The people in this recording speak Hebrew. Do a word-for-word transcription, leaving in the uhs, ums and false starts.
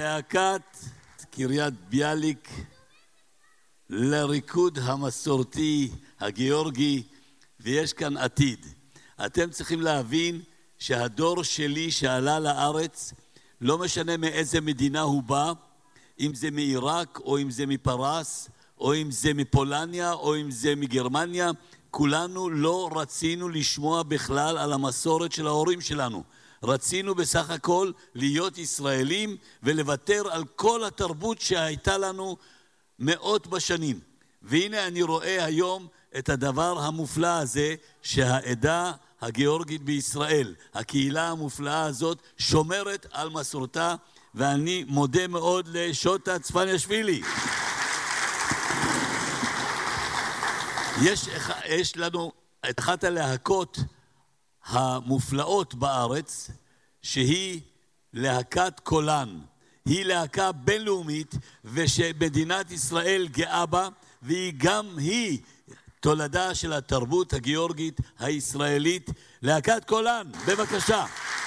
להקת קריית ביאליק, לריקוד המסורתי הגיאורגי, ויש כאן עתיד. אתם צריכים להבין שהדור שלי שעלה לארץ, לא משנה מאיזה מדינה הוא בא, אם זה מעיראק או אם זה מפרס, או אם זה מפולניה או אם זה מגרמניה, כולנו לא רצינו לשמוע בכלל על המסורת של ההורים שלנו. רצינו בסך הכל להיות ישראלים ולוותר על כל התרבות שהייתה לנו מאות בשנים. והנה אני רואה היום את הדבר המופלא הזה, שהעדה הגיאורגית בישראל, הקהילה המופלאה הזאת, שומרת על מסורתה, ואני מודה מאוד לשוטה צפניאשווילי. יש, יש לנו את אחת הלהקות המופלאות בארץ, שהיא להקת קולן. היא להקה בינלאומית, ושמדינת ישראל גאה בה, והיא גם היא תולדה של התרבות הגיאורגית הישראלית. להקת קולן, בבקשה.